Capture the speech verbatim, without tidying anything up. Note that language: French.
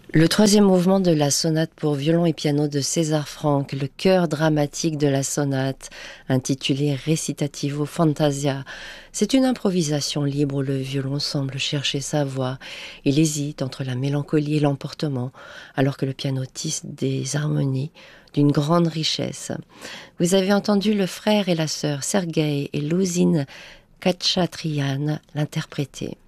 Le troisième mouvement de la sonate pour violon et piano de César Franck, le cœur dramatique de la sonate, intitulé Recitativo Fantasia. C'est une improvisation libre où le violon semble chercher sa voix. Il hésite entre la mélancolie et l'emportement, alors que le piano tisse des harmonies d'une grande richesse. Vous avez entendu le frère et la sœur Sergueï et Louzine Khatchatrian l'interpréter.